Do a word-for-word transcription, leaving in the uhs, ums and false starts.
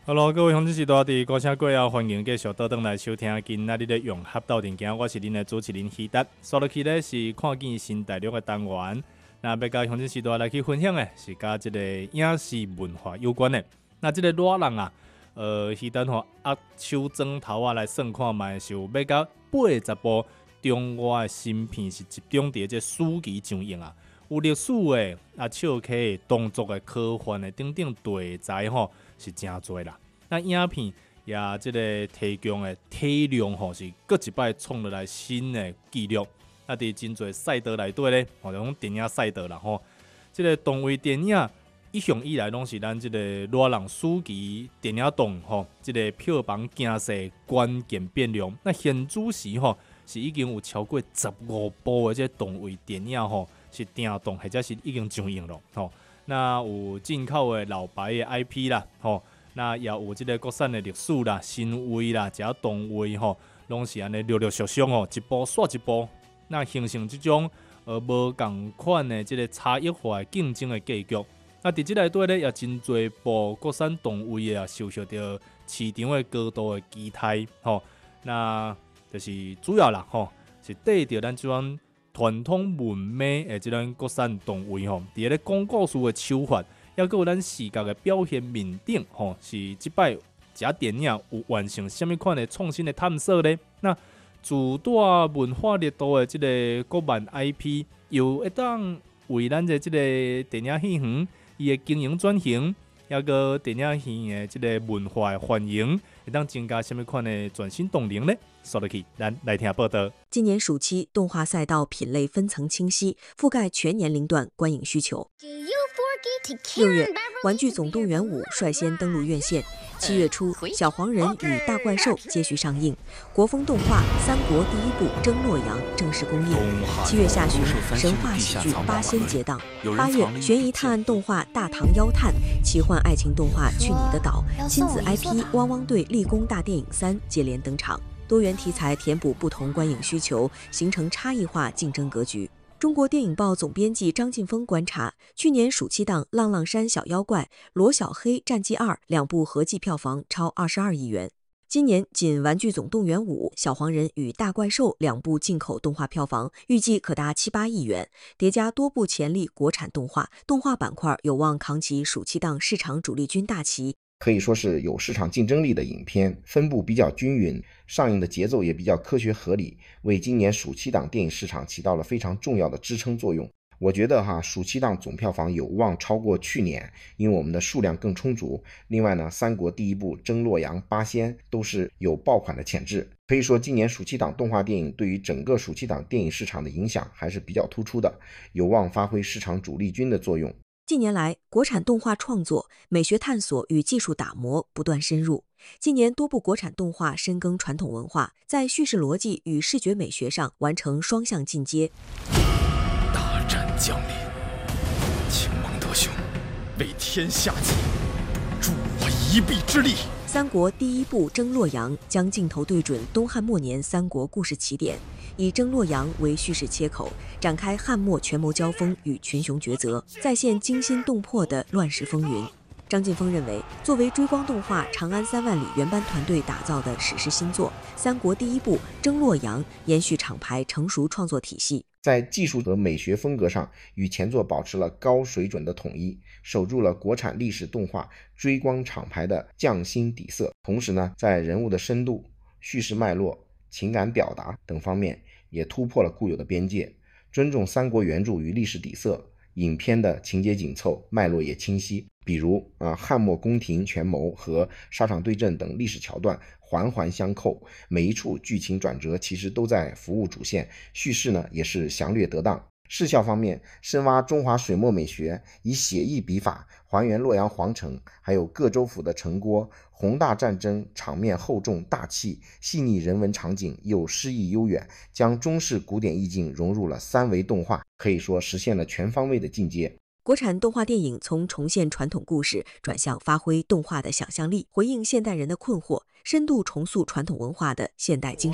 Hello，各位乡亲时代伫歌声过后，欢迎继续倒转来收听今仔日的融合斗阵行，我是恁的主持人希达。所落去咧是看见新大陆的单元，那要甲乡亲时代来去分享的是甲即个影视文化有关的。那即个热人啊，呃，希达吼压手指头啊来算看卖，是有要甲八十部中外的新片是集中伫即暑期上映啊。有历史的、啊笑客的、动作的、科幻的等等题材吼是真多啦。那影片也即个提供的体量吼是各一摆创落来新的纪录。啊，伫真侪赛道内底咧，吼，种电影赛道啦吼，即、这个动画电影一向以来拢是咱即个热人暑期电影档吼，即、这个票房惊世关键变量。那现主时吼是已经有超过十五部的即动画电影吼。是定档或者是已经上映了吼，那有进口的老牌的 I P 啦吼，那也有即个国产的历史啦、新味啦、加动画吼，拢是安尼陆陆续续吼，一部刷一部，那形成即种呃无共款的即个差异化的竞争的格局。那伫即内底咧，也真侪部国产动画啊，受到着市场的高度的期待吼，那就是主要啦吼，是缀着咱即种传统文美的即种国产动画吼，伫咧讲故事的手法，还有咱视觉的表现面顶吼，是即摆遮电影有完成什么款的创新的探索呢？那自带文化热度的即个国漫 I P， 又会当为咱的即个电影戏园伊的经营转型，还有电影戏的即个文化的繁荣，会当增加什么款的全新动能呢？说落去，咱来听报道。 今年暑期，动画赛道品类分层清晰，覆盖全年龄段观影需求。六月，《玩具总动员五》率先登陆院线。七月初，《小黄人与大怪兽》接续上映。国风动画《三国》第一部《争洛阳》正式公映。七月下旬，神话喜剧《八仙》结档。八月，悬疑探案动画《大唐妖探》，奇幻爱情动画《去你的岛》，亲子 I P《汪汪队立功大电影三》接连登场。多元题材填补不同观影需求，形成差异化竞争格局。中国电影报总编辑张劲峰观察，去年暑期档《浪浪山小妖怪》《罗小黑战记二》两部合计票房超二十二亿元。今年仅《玩具总动员五》《小黄人与大怪兽》两部进口动画票房预计可达七八亿元，叠加多部潜力国产动画，动画板块有望扛起暑期档市场主力军大旗。 可以说是有市场竞争力的影片，分布比较均匀，上映的节奏也比较科学合理，为今年暑期档电影市场起到了非常重要的支撑作用。我觉得哈，暑期档总票房有望超过去年，因为我们的数量更充足。另外呢，三国第一部、争洛阳、八仙都是有爆款的潜质。可以说，今年暑期档动画电影对于整个暑期档电影市场的影响还是比较突出的，有望发挥市场主力军的作用。 近年来，国产动画创作、美学探索与技术打磨不断深入。近年多部国产动画深耕传统文化，在叙事逻辑与视觉美学上完成双向进阶。 大战将临，请蒙德兄为天下计，助我一臂之力。 三国第一部《争洛阳》将镜头对准东汉末年三国故事起点，以争洛阳为叙事切口，展开汉末权谋交锋与群雄抉择，再现惊心动魄的乱世风云。张劲峰认为，作为追光动画《长安三万里》原班团队打造的史诗新作，《三国第一部争洛阳》延续厂牌成熟创作体系， 在技术和美学风格上与前作保持了高水准的统一，守住了国产历史动画追光厂牌的匠心底色。同时呢，在人物的深度、叙事脉络、情感表达等方面也突破了固有的边界，尊重三国原著与历史底色。影片的情节紧凑，脉络也清晰。比如啊，汉末宫廷权谋和沙场对阵等历史桥段环环相扣，每一处剧情转折其实都在服务主线，叙事呢也是详略得当。视效方面，深挖中华水墨美学，以写意笔法还原洛阳皇城，还有各州府的城郭，宏大战争场面厚重大气，细腻人文场景又诗意悠远，将中式古典意境融入了三维动画，可以说实现了全方位的进阶。 国产动画电影从重现传统故事转向发挥动画的想象力，回应现代人的困惑，深度重塑传统文化的现代精神。